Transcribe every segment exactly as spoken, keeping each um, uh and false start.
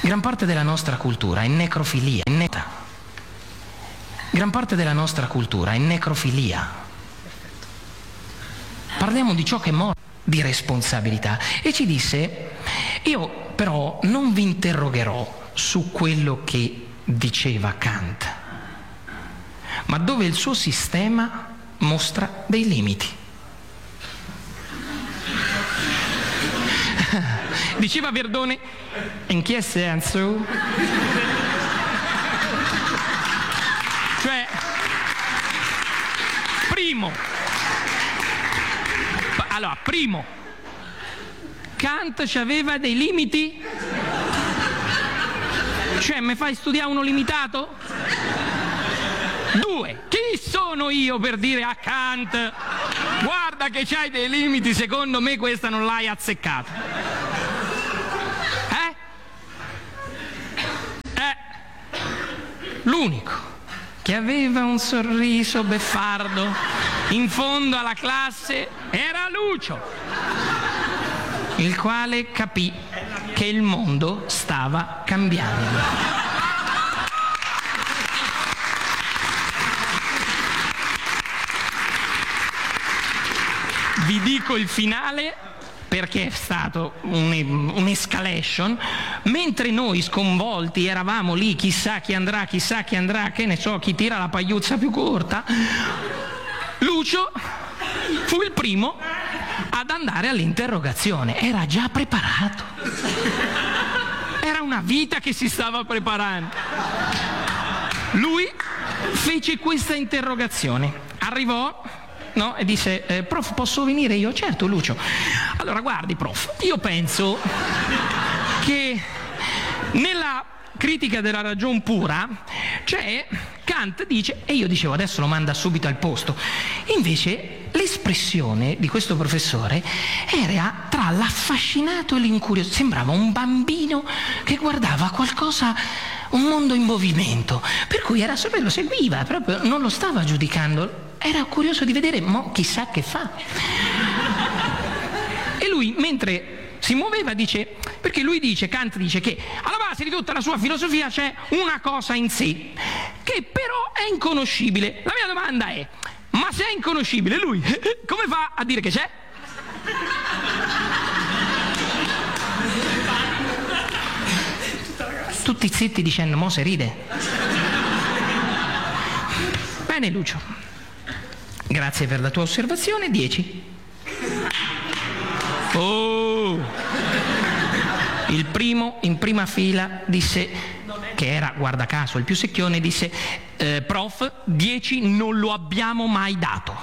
Gran parte della nostra cultura è necrofilia, è neta. Gran parte della nostra cultura è necrofilia. Parliamo di ciò che è morto, di responsabilità. E ci disse: io però non vi interrogherò su quello che diceva Kant, ma dove il suo sistema mostra dei limiti. Diceva Verdone: in che senso? Cioè, primo, allora, primo, Kant c'aveva dei limiti? Cioè, mi fai studiare uno limitato? Due, chi sono io per dire a Kant: guarda che c'hai dei limiti, secondo me questa non l'hai azzeccata? Eh? Eh? L'unico che aveva un sorriso beffardo in fondo alla classe era Lucio, il quale capì che il mondo stava cambiando. Vi dico il finale perché è stato un'escalation. Mentre noi sconvolti eravamo lì, chissà chi andrà, chissà chi andrà, che ne so, chi tira la pagliuzza più corta, Lucio fu il primo ad andare all'interrogazione. Era già preparato. Era una vita che si stava preparando. Lui fece questa interrogazione. Arrivò, no, e disse: eh, prof, posso venire io? Certo, Lucio. Allora, guardi, prof, io penso che nella critica della ragion pura, cioè, Kant dice, e io dicevo adesso lo manda subito al posto. Invece l'espressione di questo professore era tra l'affascinato e l'incuriosito. Sembrava un bambino che guardava qualcosa, un mondo in movimento, per cui era sempre, lo seguiva, proprio non lo stava giudicando. Era curioso di vedere, mo chissà che fa. E lui, mentre si muoveva, dice, perché lui dice, Kant dice che alla base di tutta la sua filosofia c'è una cosa in sé, che però è inconoscibile. La mia domanda è: ma se è inconoscibile, lui come fa a dire che c'è? Tutti zitti dicendo: mo se ride. Bene, Lucio, grazie per la tua osservazione, dieci. Oh! Il primo in prima fila disse, che era, guarda caso, il più secchione, disse: eh, prof, dieci non lo abbiamo mai dato.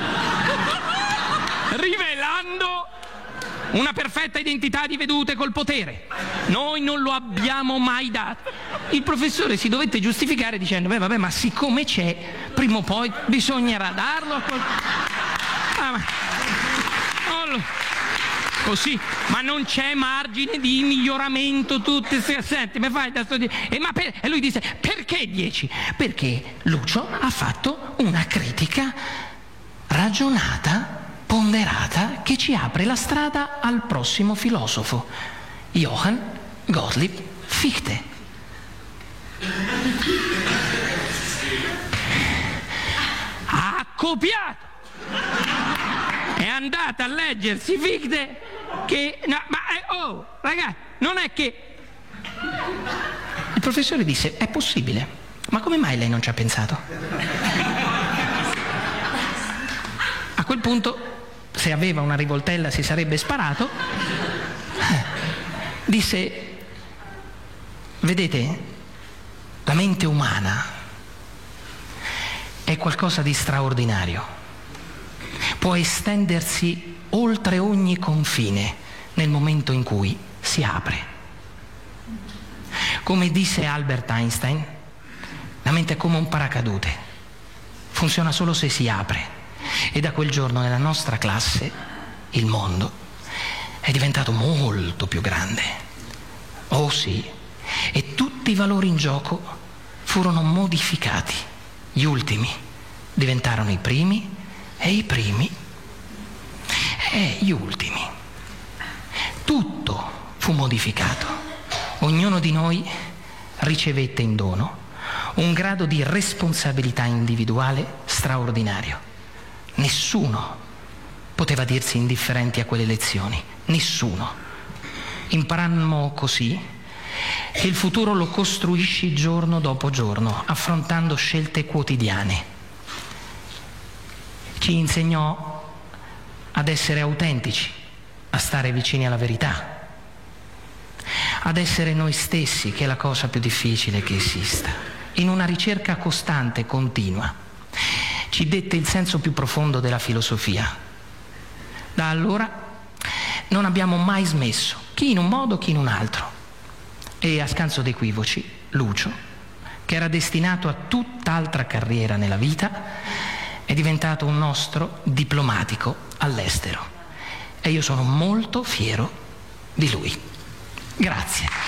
Rivelando una perfetta identità di vedute col potere. Noi non lo abbiamo mai dato. Il professore si dovette giustificare dicendo: beh, vabbè, ma siccome c'è, prima o poi bisognerà darlo a qualcuno. Ah, ma... oh, così, ma non c'è margine di miglioramento. Tutte se senti, mi fai da sto di... e, ma per... e lui dice: perché dieci? Perché Lucio ha fatto una critica ragionata, ponderata, che ci apre la strada al prossimo filosofo, Johann Gottlieb Fichte. Ha copiato, è andata a leggersi Fichte, che no, ma eh, oh ragazzi, non è che... Il professore disse: è possibile, ma come mai lei non ci ha pensato? A quel punto, se aveva una rivoltella si sarebbe sparato. Disse: vedete, la mente umana è qualcosa di straordinario, può estendersi oltre ogni confine nel momento in cui si apre. Come disse Albert Einstein, la mente è come un paracadute, funziona solo se si apre. E da quel giorno nella nostra classe il mondo è diventato molto più grande. Oh sì, e tutti i valori in gioco furono modificati. Gli ultimi diventarono i primi e i primi e gli ultimi. Tutto fu modificato. ognuno di noi ricevette in dono un grado di responsabilità individuale straordinario. Nessuno poteva dirsi indifferenti a quelle lezioni, nessuno. Imparammo così che il futuro lo costruisci giorno dopo giorno, affrontando scelte quotidiane. Ci insegnò ad essere autentici, a stare vicini alla verità, ad essere noi stessi, che è la cosa più difficile che esista, in una ricerca costante e continua. Ci dette il senso più profondo della filosofia. Da allora non abbiamo mai smesso, chi in un modo, chi in un altro. E a scanso d'equivoci, Lucio, che era destinato a tutt'altra carriera nella vita, è diventato un nostro diplomatico all'estero. E io sono molto fiero di lui. Grazie.